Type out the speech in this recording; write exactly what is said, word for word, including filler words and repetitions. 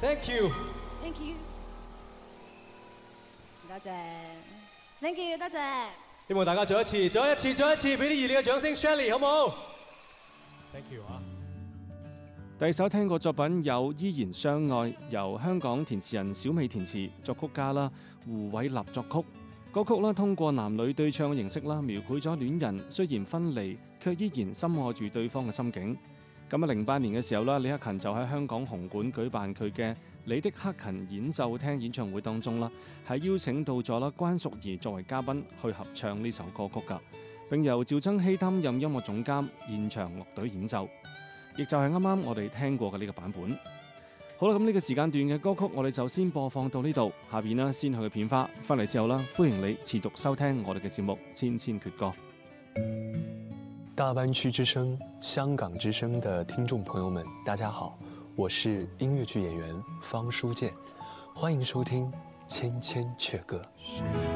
Thank you。 Thank you。多謝。Thank you，多謝。 希望大家再一次、再一次、再一次，俾啲熱烈嘅掌聲 ，Shelly 好冇 ？Thank you 啊！ 第一首聽過作品有《依然相愛》，由香港填詞人小美填詞，作曲家啦胡偉立作曲。歌曲啦通過男女對唱嘅形式啦，描繪咗戀人雖然分離，卻依然深愛住對方嘅心境。咁啊，零八年嘅時候啦，李克勤就喺香港紅館舉辦佢嘅你的克勤演奏廳演唱會當中啦，係邀請到咗啦關淑怡作為嘉賓去合唱呢首歌曲㗎，並由趙增熹擔任音樂總監，現場樂隊演奏。亦就係啱啱我哋聽過嘅呢個版本。好啦，咁呢個時間段嘅歌曲我哋就先播放到呢度，下邊呢先去嘅片花，翻嚟之後啦，歡迎你持續收聽我哋嘅節目《千千闕歌》。 大灣區之聲、香港之聲的聽眾朋友們，大家好，我是音樂劇演員方書健，歡迎收聽《千千闕歌》。